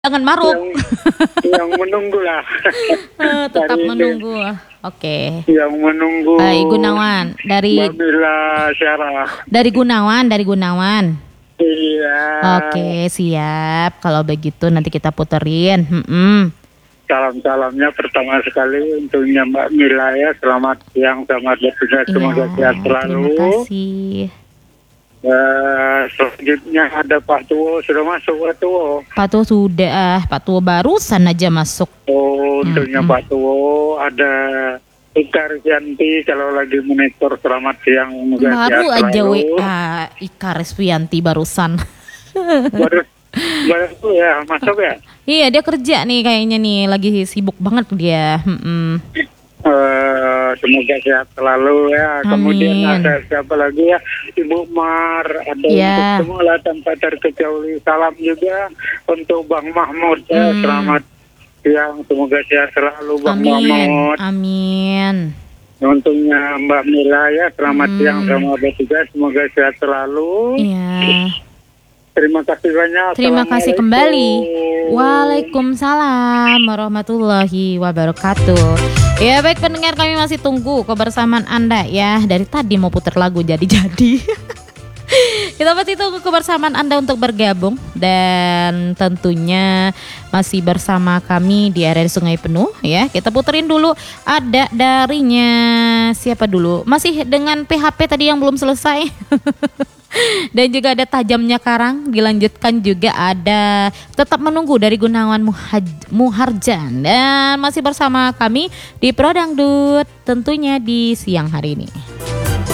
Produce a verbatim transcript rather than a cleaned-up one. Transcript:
Jangan maruk. Yang, yang menunggu lah. Eh, tetap Dari menunggu. Oke. Yang menunggu. Baik, Gunawan dari Mbak Mila Syarah. dari Gunawan, dari Gunawan. Iya. Oke, siap. Kalau begitu nanti kita puterin. Mm-mm. Salam-salamnya pertama sekali untuknya Mbak Mila ya. Selamat siang, selamat bertugas. Semoga Iya, sehat selalu. terima kasih. Uh, selanjutnya ada Pak Tuwo, sudah masuk Pak Tuwo. Pak Tuwo sudah, Pak Tuwo barusan aja masuk. Oh, untuknya Mm-mm. Pak Tuwo ada Ika Risyanti kalau lagi monitor. Selamat siang, semoga Baru sehat aja selalu. W A Ika Resvianti barusan. Baru, baru ya masuk ya. Iya, dia kerja nih kayaknya nih, lagi sibuk banget dia. Mm-mm. Uh, semoga sehat selalu ya. Kemudian Amin. ada siapa lagi ya, Ibu Mar, ada Ya. untuk semua lah tanpa terkecuali. Salam juga untuk Bang Mahmud ya. Hmm. Selamat siang, semoga sehat selalu Bang Amin, Mahmud. amin. Untungnya Mbak Mila ya, selamat Hmm. siang, selamat bertugas, semoga sehat selalu. Iya. Terima kasih banyak. Terima kasih kembali. Assalamualaikum. Waalaikumsalam warahmatullahi wabarakatuh. Ya baik pendengar, kami masih tunggu kebersamaan Anda ya. Dari tadi mau putar lagu jadi-jadi. Kita masih tunggu kebersamaan Anda untuk bergabung. Dan tentunya masih bersama kami di area Sungai Penuh ya. Kita puterin dulu, ada darinya siapa dulu. Masih dengan P H P tadi yang belum selesai. Dan juga ada Tajamnya Karang. Dilanjutkan juga ada Tetap Menunggu dari Gunawan Muhaj- Muharjan. Dan masih bersama kami di Pro Dangdut tentunya di siang hari ini.